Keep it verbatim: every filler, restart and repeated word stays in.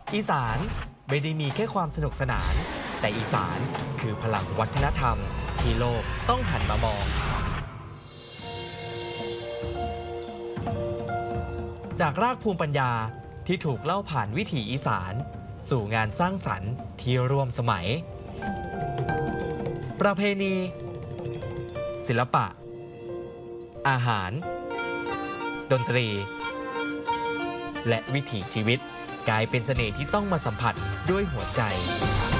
อีสานไม่ได้มีแค่ความสนุกสนานแต่อีสานคือพลังวัฒนธรรมที่โลกต้องหันมามองจากรากภูมิปัญญาที่ถูกเล่าผ่านวิถีอีสานสู่งานสร้างสรรค์ที่ร่วมสมัยประเพณีศิลปะอาหารดนตรีและวิถีชีวิตกลายเป็นเสน่ห์ที่ต้องมาสัมผัสด้วยหัวใจ